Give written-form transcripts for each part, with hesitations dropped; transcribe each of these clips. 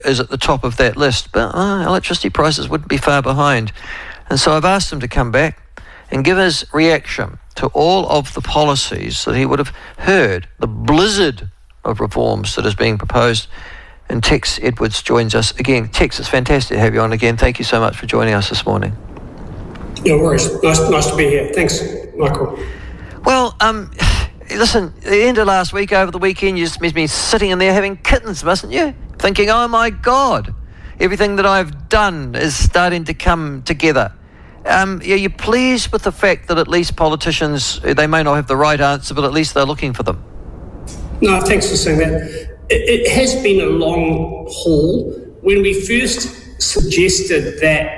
is at the top of that list, but electricity prices wouldn't be far behind. And so I've asked him to come back and give his reaction to all of the policies that he would have heard, the blizzard of reforms that is being proposed. And Tex Edwards joins us again. Tex, it's fantastic to have you on again. Thank you so much for joining us this morning. No worries. Nice to be here. Thanks, Michael. Well, listen, at the end of last week, over the weekend, you just missed me sitting in there having kittens, mustn't you? Thinking, oh my God, everything that I've done is starting to come together. Are you pleased with the fact that at least politicians, they may not have the right answer, but at least they're looking for them? No, thanks for saying that. It has been a long haul. When we first suggested that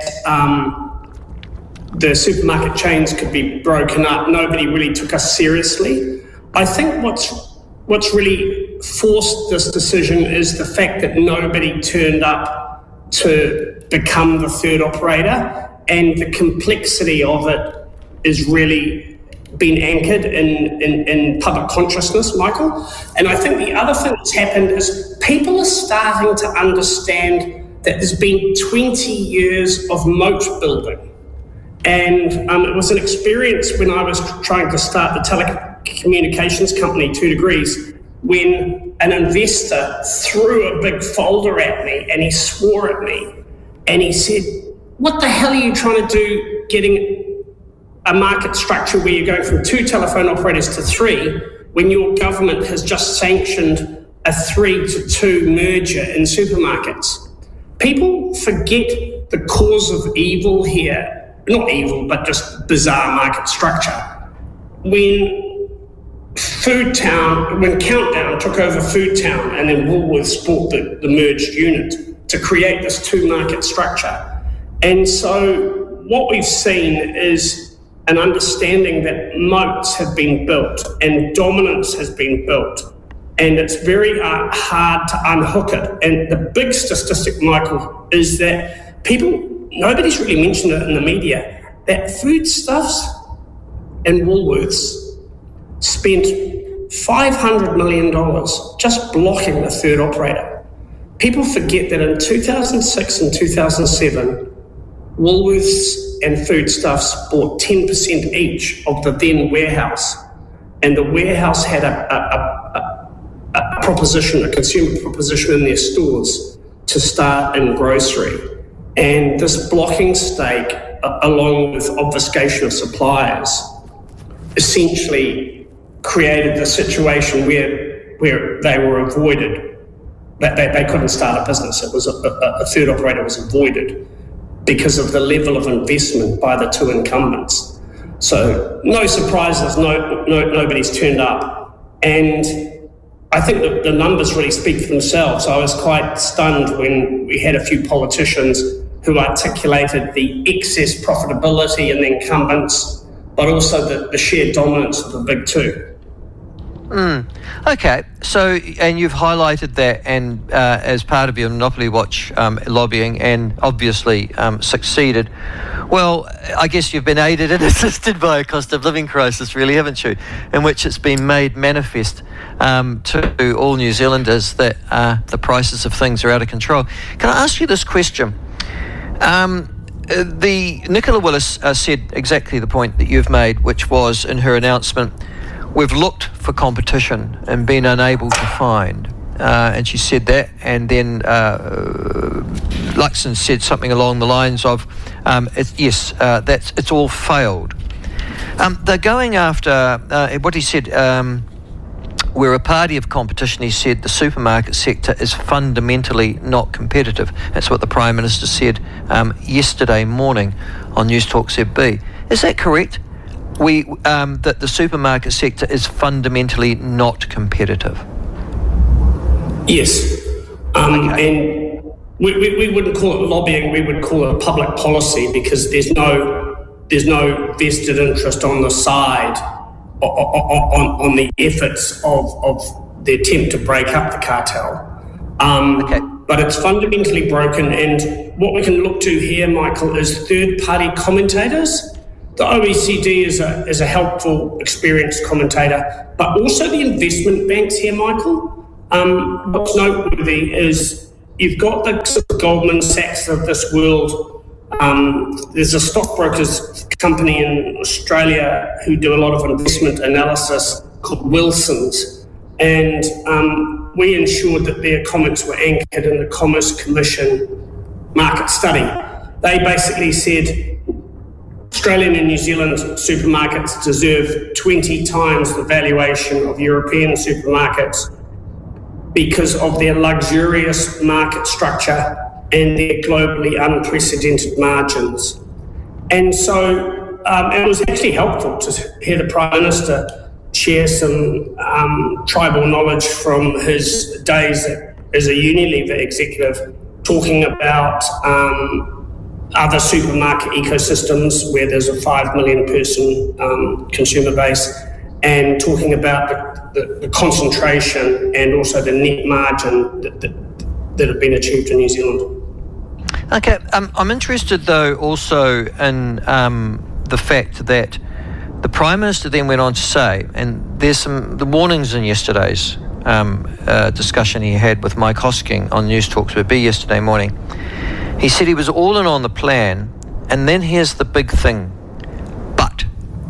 the supermarket chains could be broken up, nobody really took us seriously. I think what's really forced this decision is the fact that nobody turned up to become the third operator, and the complexity of it is really been anchored in public consciousness, Michael. And I think the other thing that's happened is people are starting to understand that there's been 20 years of moat building. And it was an experience when I was trying to start the telecommunications company, 2 Degrees, when an investor threw a big folder at me and he swore at me and he said, what the hell are you trying to do getting a market structure where you're going from 2 telephone operators to 3 when your government has just sanctioned a 3-to-2 merger in supermarkets? People forget the cause of evil here, not evil, but just bizarre market structure. When Countdown took over Foodtown and then Woolworths bought the merged unit to create this 2 market structure. And so what we've seen is an understanding that moats have been built and dominance has been built, and it's very hard to unhook it. And the big statistic, Michael, is that nobody's really mentioned it in the media, that Foodstuffs and Woolworths spent $500 million just blocking the third operator. People forget that in 2006 and 2007, Woolworths and Foodstuffs bought 10% each of the then Warehouse, and the Warehouse had a consumer proposition in their stores to start in grocery. And this blocking stake, along with obfuscation of suppliers, essentially created the situation where they were avoided, that they couldn't start a business. It was a third operator was avoided because of the level of investment by the 2 incumbents. So no surprises, nobody's turned up. And I think that the numbers really speak for themselves. I was quite stunned when we had a few politicians who articulated the excess profitability in the incumbents, but also the sheer dominance of the big 2. Okay, so, and you've highlighted that, and as part of your Monopoly Watch lobbying, and obviously succeeded. Well, I guess you've been aided and assisted by a cost of living crisis, really, haven't you? In which it's been made manifest to all New Zealanders that the prices of things are out of control. Can I ask you this question? Nicola Willis said exactly the point that you've made, which was in her announcement, we've looked for competition and been unable to find. And she said that, and then Luxon said something along the lines of, it's all failed. They're going after, what he said, we're a party of competition. He said the supermarket sector is fundamentally not competitive. That's what the Prime Minister said yesterday morning on News Talk ZB. Is that correct? That the supermarket sector is fundamentally not competitive? Yes. Okay. And we wouldn't call it lobbying, we would call it public policy, because there's no vested interest on the side on the efforts of the attempt to break up the cartel. Okay. But it's fundamentally broken, and what we can look to here, Michael, is third-party commentators. The OECD is a helpful, experienced commentator, but also the investment banks here, Michael. What's noteworthy is you've got the Goldman Sachs of this world. There's a stockbrokers company in Australia who do a lot of investment analysis called Wilson's, and we ensured that their comments were anchored in the Commerce Commission market study. They basically said Australian and New Zealand supermarkets deserve 20 times the valuation of European supermarkets because of their luxurious market structure and their globally unprecedented margins. And so it was actually helpful to hear the Prime Minister share some tribal knowledge from his days as a Unilever executive, talking about other supermarket ecosystems where there's a 5 million person consumer base, and talking about the concentration and also the net margin that have been achieved in New Zealand. Okay, I'm interested though also in the fact that the Prime Minister then went on to say, and there's the warnings in yesterday's discussion he had with Mike Hosking on News Talks with B yesterday morning. He said he was all in on the plan, and then here's the big thing. But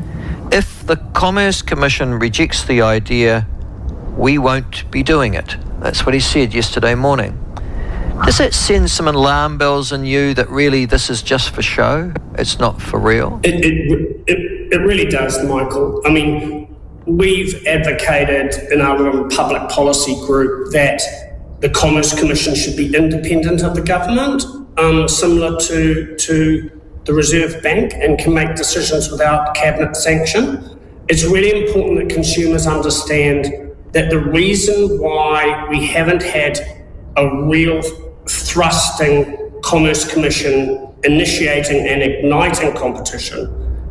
if the Commerce Commission rejects the idea, we won't be doing it. That's what he said yesterday morning. Does that send some alarm bells in you that really this is just for show? It's not for real? It really does, Michael. I mean, we've advocated in our public policy group that the Commerce Commission should be independent of the government, similar to the Reserve Bank, and can make decisions without cabinet sanction. It's really important that consumers understand that the reason why we haven't had a real thrusting Commerce Commission initiating and igniting competition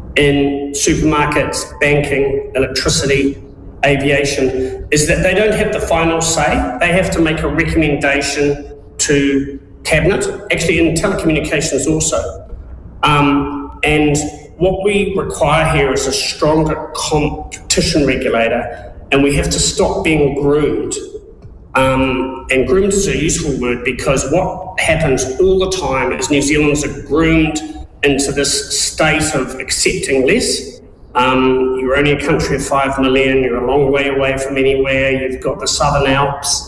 in supermarkets, banking, electricity, aviation, is that they don't have the final say. They have to make a recommendation to Cabinet, actually in telecommunications also. And what we require here is a stronger competition regulator, and we have to stop being groomed. And groomed is a useful word because what happens all the time is New Zealanders are groomed into this state of accepting less. You're only a country of 5 million, you're a long way away from anywhere, you've got the Southern Alps,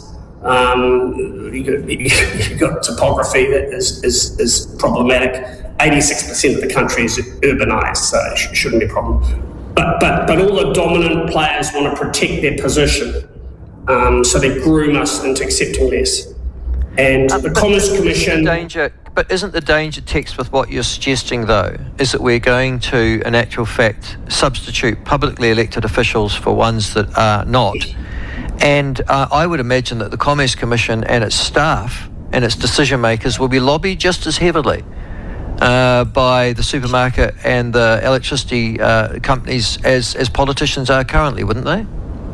you've got topography that is problematic. 86% of the country is urbanised, so it shouldn't be a problem. But all the dominant players want to protect their position. So they groom us into accepting less. And the Commerce Commission... But isn't the danger text with what you're suggesting, though, is that we're going to, in actual fact, substitute publicly elected officials for ones that are not? And I would imagine that the Commerce Commission and its staff and its decision makers will be lobbied just as heavily by the supermarket and the electricity companies as politicians are currently, wouldn't they?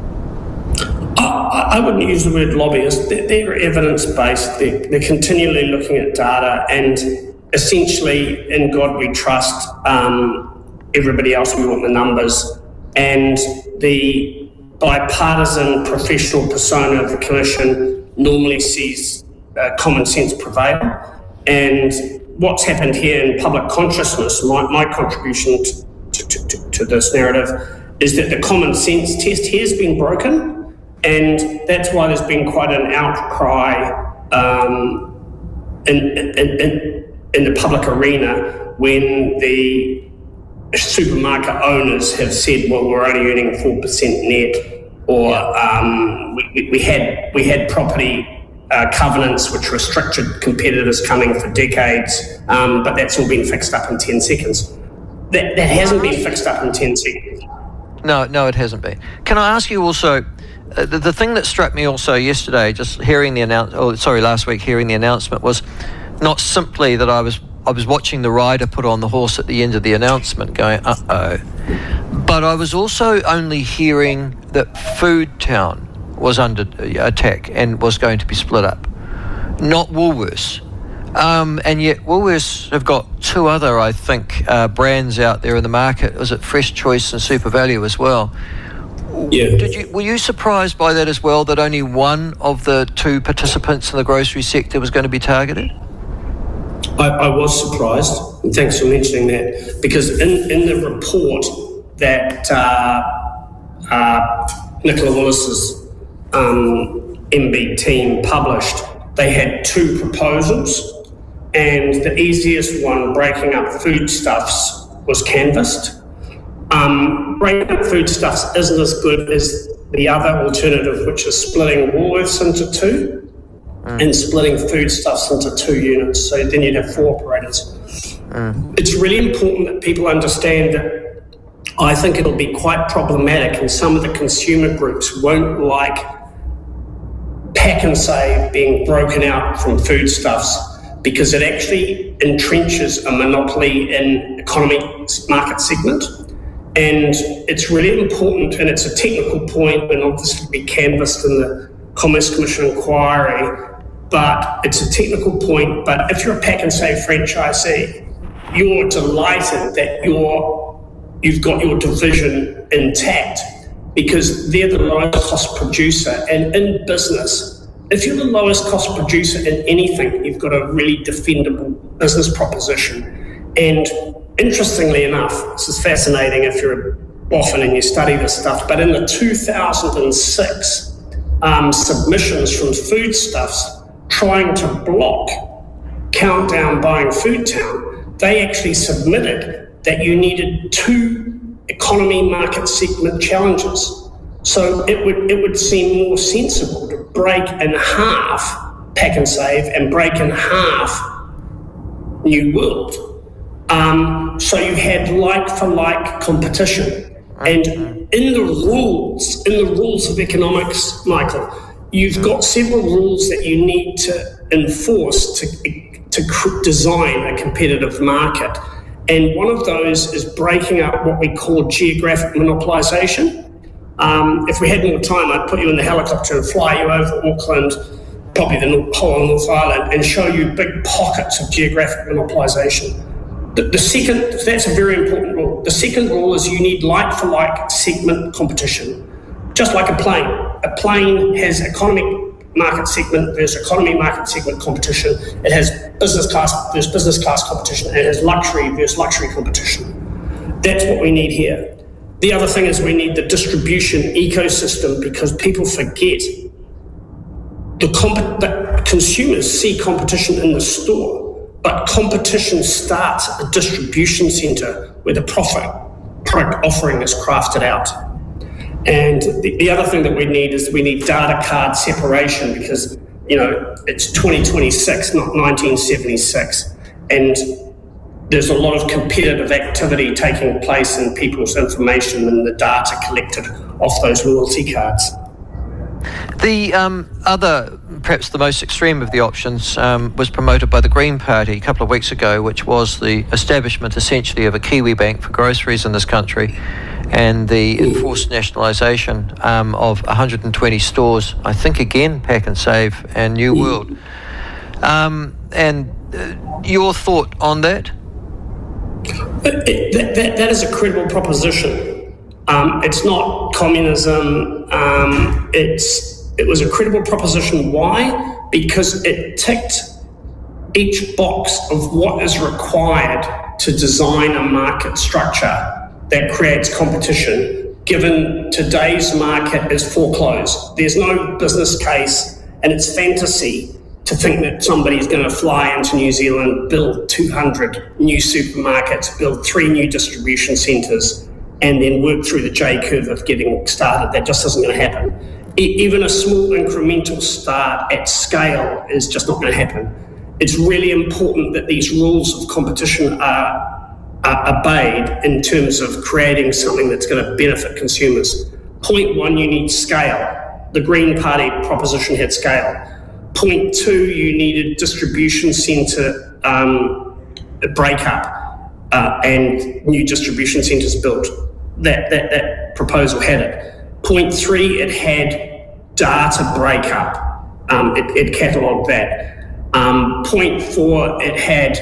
I wouldn't use the word lobbyist. They're evidence-based. They're continually looking at data, and essentially, in God we trust, everybody else we want the numbers. And the bipartisan professional persona of the Commission normally sees common sense prevail. And what's happened here in public consciousness, my contribution to this narrative, is that the common sense test here has been broken. And that's why there's been quite an outcry in the public arena when the supermarket owners have said, well, we're only earning 4% net, or we had property covenants which restricted competitors coming for decades, but that's all been fixed up in 10 seconds. That hasn't been fixed up in 10 seconds. No, it hasn't been. Can I ask you also, the thing that struck me also yesterday, just hearing the last week hearing the announcement, was not simply that I was watching the rider put on the horse at the end of the announcement going, uh-oh, but I was also only hearing that Food Town was under attack and was going to be split up, not Woolworths. And yet Woolworths have got two other, I think, brands out there in the market. Was it Fresh Choice and Super Value as well? Yeah. Were you surprised by that as well, that only one of the two participants in the grocery sector was going to be targeted? I was surprised, and thanks for mentioning that, because in the report that Nicola Willis's MB team published, they had two proposals, and the easiest one, breaking up foodstuffs, was canvassed. Breaking up foodstuffs isn't as good as the other alternative, which is splitting Woolworths into two and splitting foodstuffs into two units. So then you'd have four operators. It's really important that people understand that I think it'll be quite problematic, and some of the consumer groups won't like Pack and Save being broken out from foodstuffs, because it actually entrenches a monopoly in economy market segment. And it's really important, and it's a technical point, and obviously be canvassed in the Commerce Commission inquiry, but it's a technical point. But if you're a Pack and Save franchisee, you're delighted that you've got your division intact, because they're the lowest cost producer. And in business, if you're the lowest cost producer in anything, you've got a really defendable business proposition. And interestingly enough, this is fascinating if you're a boffin and you study this stuff, but in the 2006 submissions from Foodstuffs trying to block Countdown buying Foodtown, they actually submitted that you needed two economy market segment challenges. So it would seem more sensible to break in half Pack and Save and break in half New World. So you had like-for-like competition. And in the rules of economics, Michael, you've got several rules that you need to enforce to design a competitive market. And one of those is breaking up what we call geographic monopolisation. If we had more time, I'd put you in the helicopter and fly you over Auckland, probably the whole North Island, and show you big pockets of geographic monopolisation. The second, that's a very important rule. The second rule is you need like-for-like segment competition, just like a plane. A plane has economic market segment versus economy market segment competition. It has business class versus business class competition. And it has luxury versus luxury competition. That's what we need here. The other thing is we need the distribution ecosystem, because people forget that consumers see competition in the store. But competition starts at the distribution centre where the product offering is crafted out. And the other thing that we need is we need data card separation, because, it's 2026, not 1976. And there's a lot of competitive activity taking place in people's information and the data collected off those loyalty cards. The other, perhaps the most extreme of the options, was promoted by the Green Party a couple of weeks ago, which was the establishment essentially of a Kiwi bank for groceries in this country, and the enforced nationalisation of 120 stores, I think again Pack and Save and New World. And your thought on that? That is a credible proposition. It's not communism. It was a credible proposition. Why? Because it ticked each box of what is required to design a market structure that creates competition, given today's market is foreclosed. There's no business case, and it's fantasy to think that somebody's going to fly into New Zealand, build 200 new supermarkets, build 3 new distribution centres, and then work through the J-curve of getting started. That just isn't going to happen. Even a small incremental start at scale is just not going to happen. It's really important that these rules of competition are obeyed in terms of creating something that's going to benefit consumers. Point 1, you need scale. The Green Party proposition had scale. Point 2, you needed distribution centre breakup and new distribution centres built. That proposal had it. Point 3, it had data breakup. It catalogued that. Point 4, it had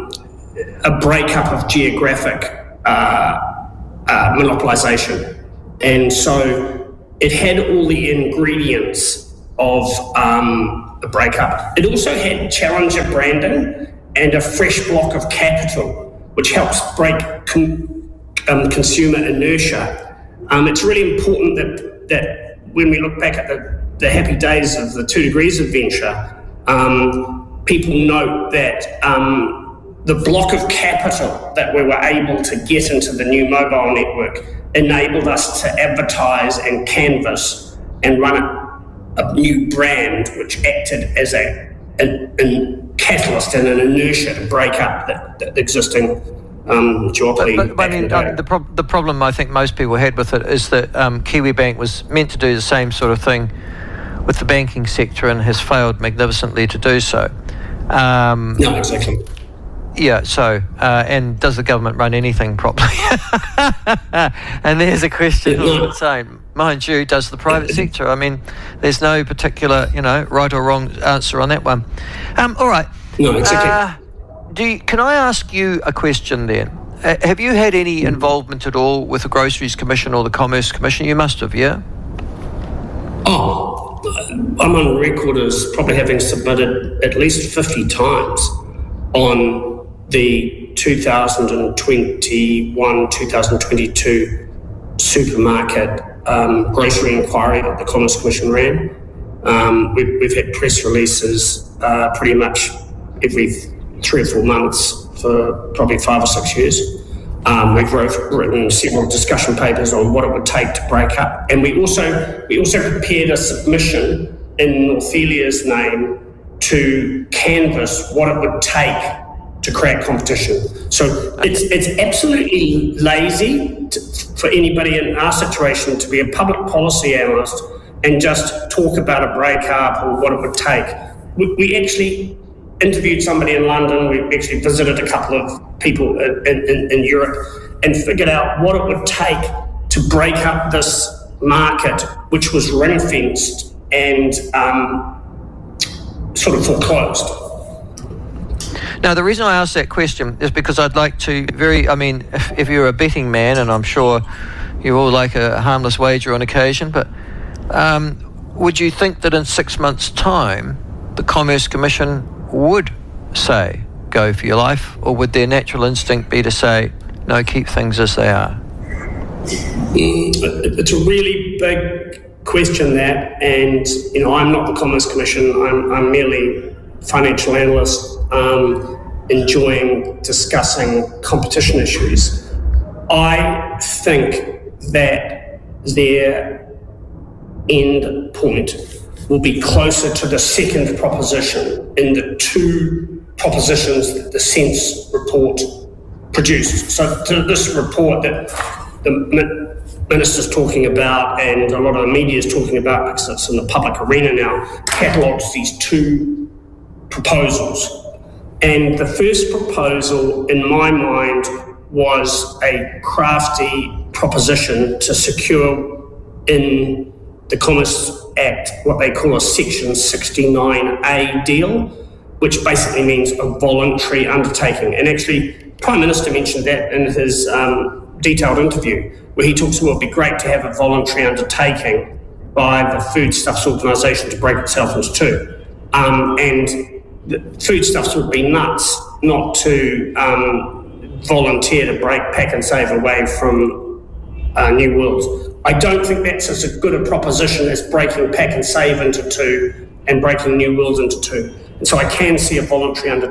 a breakup of geographic monopolisation. And so it had all the ingredients of a breakup. It also had challenger branding and a fresh block of capital, which helps break consumer inertia. It's really important that when we look back at the happy days of the 2 Degrees adventure, people note that the block of capital that we were able to get into the new mobile network enabled us to advertise and canvass and run a new brand which acted as a catalyst and an inertia to break up the existing duopoly. But I mean, the problem I think most people had with it is that Kiwibank was meant to do the same sort of thing with the banking sector and has failed magnificently to do so. No, exactly. Yeah, so, and does the government run anything properly? And there's a question all the same. Mind you, does the private sector? I mean, there's no particular, right or wrong answer on that one. All right. No, exactly. Can I ask you a question then? Have you had any involvement at all with the Groceries Commission or the Commerce Commission? You must have, yeah? Oh, I'm on record as probably having submitted at least 50 times on the 2021-2022 supermarket grocery inquiry that the Commerce Commission ran. We've had press releases pretty much every 3 or 4 months for probably 5 or 6 years. We've written several discussion papers on what it would take to break up, and we also prepared a submission in Northelia's name to canvass what it would take to create competition. So it's absolutely lazy for anybody in our situation to be a public policy analyst and just talk about a breakup or what it would take. We actually interviewed somebody in London. We actually visited a couple of people in Europe and figured out what it would take to break up this market, which was ring-fenced and sort of foreclosed. Now, the reason I asked that question is because I'd like to if you're a betting man, and I'm sure you all like a harmless wager on occasion, but would you think that in 6 months' time, the Commerce Commission would say, go for your life, or would their natural instinct be to say, no, keep things as they are? It's a really big question, that, and I'm not the Commerce Commission. I'm merely a financial analyst, enjoying discussing competition issues. I think that their end point will be closer to the second proposition in the 2 propositions that the Sense report produced. So to this report that the Minister's talking about and a lot of the media is talking about, because it's in the public arena now, catalogues these 2 proposals. And the first proposal, in my mind, was a crafty proposition to secure in the Commerce Act what they call a Section 69A deal, which basically means a voluntary undertaking. And actually, Prime Minister mentioned that in his detailed interview, where he talks about it would be great to have a voluntary undertaking by the Foodstuffs organisation to break itself into 2. And the Foodstuffs would be nuts not to volunteer to break Pak'nSave away from New Worlds. I don't think that's as good a proposition as breaking Pak'nSave into 2 and breaking New Worlds into 2. And so I can see a voluntary undertaking